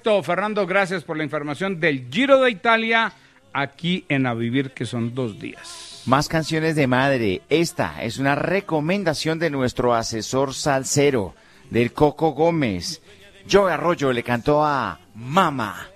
Perfecto, Fernando, gracias por la información del Giro de Italia aquí en A Vivir, que son 2 días. Más canciones de madre. Esta es una recomendación de nuestro asesor salsero, del Coco Gómez. Joe Arroyo le cantó a Mama.